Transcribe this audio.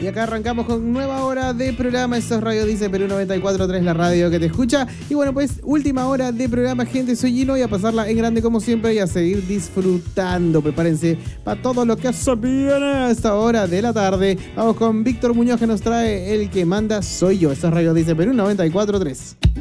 acá arrancamos con nueva hora de programa. Esto es Radio Dice Perú 94.3, la radio que te escucha. Y bueno, pues última hora de programa, gente. Soy Gino y a pasarla en grande como siempre y a seguir disfrutando. Prepárense para todo lo que se viene a esta hora de la tarde. Vamos con Víctor Muñoz, que nos trae El que manda soy yo. Esto es Radio Dice Perú 94.3.